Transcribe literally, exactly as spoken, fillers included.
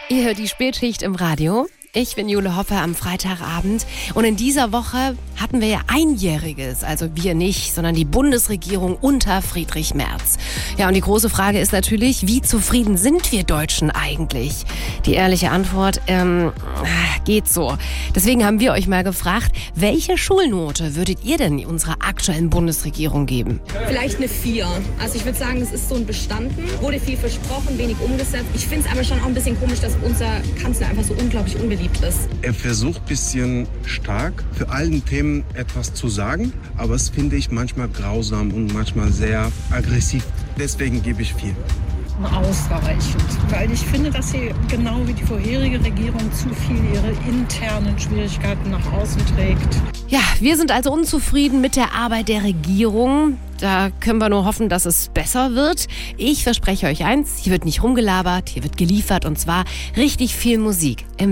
Ihr hört die Spätschicht im Radio. Ich bin Jule Hoppe am Freitagabend und in dieser Woche hatten wir ja Einjähriges, also wir nicht, sondern die Bundesregierung unter Friedrich Merz. Ja, und die große Frage ist natürlich, wie zufrieden sind wir Deutschen eigentlich? Die ehrliche Antwort, ähm, geht so. Deswegen haben wir euch mal gefragt, welche Schulnote würdet ihr denn unserer aktuellen Bundesregierung geben? Vielleicht eine vier. Also ich würde sagen, es ist so ein Bestanden. Wurde viel versprochen, wenig umgesetzt. Ich finde es aber schon auch ein bisschen komisch, dass unser Kanzler einfach so unglaublich unbeliebt ist. Er versucht ein bisschen stark für allen Themen etwas zu sagen, aber es finde ich manchmal grausam und manchmal sehr aggressiv. Deswegen gebe ich vier. Ausreichend, weil ich finde, dass sie genau wie die vorherige Regierung zu viel ihre internen Schwierigkeiten nach außen trägt. Ja, wir sind also unzufrieden mit der Arbeit der Regierung. Da können wir nur hoffen, dass es besser wird. Ich verspreche euch eins, hier wird nicht rumgelabert, hier wird geliefert und zwar richtig viel Musik. Im